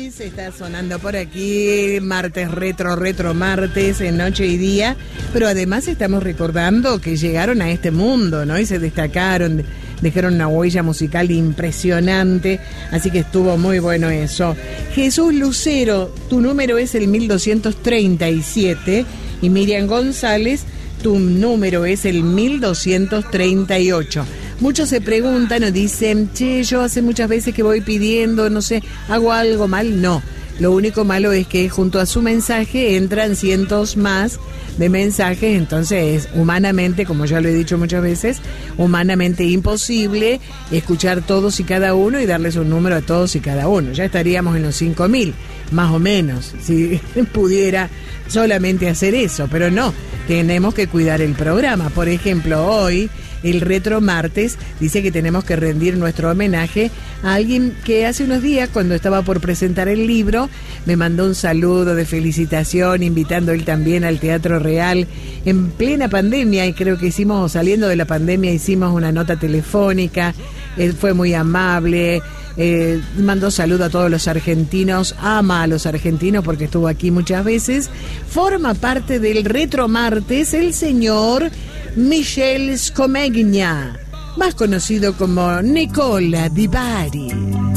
Kiss está sonando por aquí, martes retro martes, en noche y día, pero además estamos recordando que llegaron a este mundo, ¿no? Y se destacaron, dejaron una huella musical impresionante, así que estuvo muy bueno eso. Jesús Lucero, tu número es el 1237, y Miriam González, tu número es el 1238. Muchos se preguntan o dicen, che, yo hace muchas veces que voy pidiendo, no sé, ¿hago algo mal? No. Lo único malo es que junto a su mensaje entran cientos más de mensajes, entonces es humanamente, como ya lo he dicho muchas veces, humanamente imposible escuchar todos y cada uno y darles un número a todos y cada uno. Ya estaríamos en los 5.000, más o menos, si pudiera solamente hacer eso, pero no, tenemos que cuidar el programa. Por ejemplo, hoy, el Retro Martes, dice que tenemos que rendir nuestro homenaje a alguien que hace unos días, cuando estaba por presentar el libro, me mandó un saludo de felicitación, invitando él también al Teatro Real en plena pandemia, y creo que saliendo de la pandemia, hicimos una nota telefónica. Él fue muy amable, mandó saludo a todos los argentinos, ama a los argentinos porque estuvo aquí muchas veces. Forma parte del Retro Martes el señor Michel Scomegna, más conocido como Nicola Di Bari.